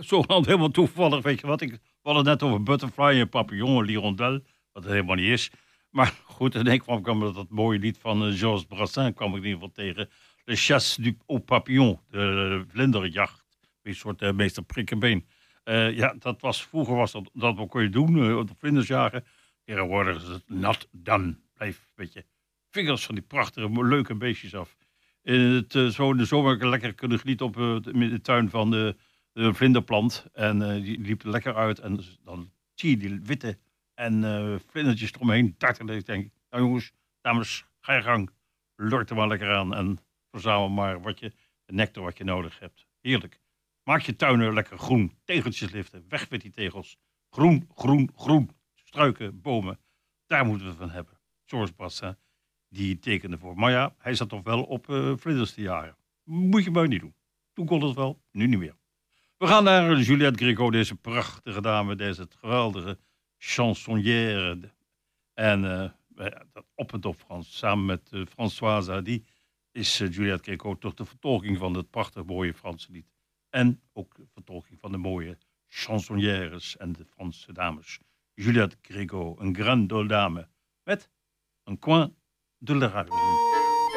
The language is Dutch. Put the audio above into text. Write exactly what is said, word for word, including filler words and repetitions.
zo helemaal toevallig, weet je wat. Ik, we hadden het net over Butterfly en Papillon en L'Hirondelle, wat het helemaal niet is. Maar goed, in één kwam kwam dat, dat mooie lied van uh, Georges Brassens, kwam ik in ieder geval tegen. Le chasse du au papillon, de vlinderjacht. Een soort uh, meester Prikkenbeen. Uh, ja, dat was, vroeger was dat, dat wat kon je doen, uh, op de vlinders jagen. Tegenwoordig is het not done. Blijf een beetje vingers van die prachtige, leuke beestjes af. In het, uh, zo in de zomer lekker kunnen genieten op uh, de, de tuin van de, de vlinderplant. En uh, die liep er lekker uit. En dus, dan zie je die witte en uh, vlindertjes eromheen dartelen. Ik denk, nou jongens, dames, ga je gang. Lort er maar lekker aan en verzamel maar wat je, de nectar wat je nodig hebt. Heerlijk. Maak je tuinen lekker groen. Tegeltjes liften. Weg met die tegels. Groen, groen, groen. Struiken, bomen. Daar moeten we het van hebben. Georges Brassens, die tekende voor. Maar ja, hij zat toch wel op uh, vlinders te jagen. Moet je maar niet doen. Toen kon het wel, nu niet meer. We gaan naar Juliette Gréco, deze prachtige dame. Deze geweldige chansonnière. En uh, dat op en top Frans. Samen met uh, Françoise Hardy is uh, Juliette Gréco toch de vertolking van het prachtig mooie Franse lied. En ook de vertolking van de mooie chansonnières en de Franse dames. Juliette Gréco, een grande dame, met een coin de la rue.